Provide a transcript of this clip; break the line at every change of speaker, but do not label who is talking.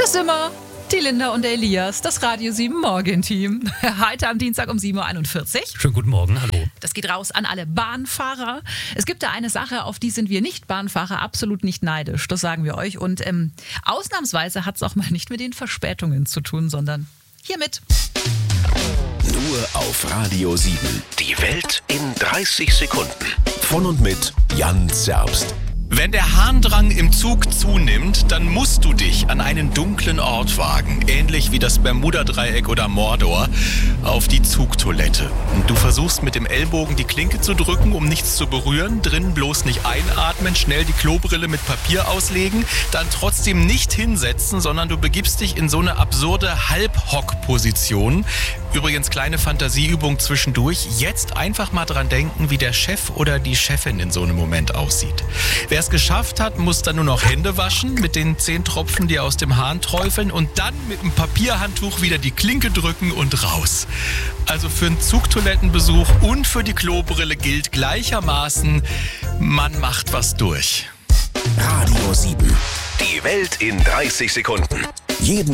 Das sind wir, die Linda und der Elias, das Radio 7 Morgenteam. Heute am Dienstag um 7.41 Uhr.
Schönen guten Morgen, hallo.
Das geht raus an alle Bahnfahrer. Es gibt da eine Sache, auf die sind wir Nicht-Bahnfahrer absolut nicht neidisch. Das sagen wir euch. Und ausnahmsweise hat es auch mal nicht mit den Verspätungen zu tun, sondern hiermit.
Nur auf Radio 7. Die Welt in 30 Sekunden. Von und mit Jan Zerbst.
Wenn der Harndrang im Zug zunimmt, dann musst du dich an einen dunklen Ort wagen, ähnlich wie das Bermuda-Dreieck oder Mordor, auf die Zugtoilette. Und du versuchst mit dem Ellbogen die Klinke zu drücken, um nichts zu berühren, drinnen bloß nicht einatmen, schnell die Klobrille mit Papier auslegen, dann trotzdem nicht hinsetzen, sondern du begibst dich in so eine absurde Halbhock-Position. Übrigens, kleine Fantasieübung zwischendurch. Jetzt einfach mal dran denken, wie der Chef oder die Chefin in so einem Moment aussieht. Wer es geschafft hat, muss dann nur noch Hände waschen mit den 10 Tropfen, die aus dem Hahn träufeln und dann mit einem Papierhandtuch wieder die Klinke drücken und raus. Also für einen Zugtoilettenbesuch und für die Klobrille gilt gleichermaßen, man macht was durch.
Radio 7. Die Welt in 30 Sekunden. Jeden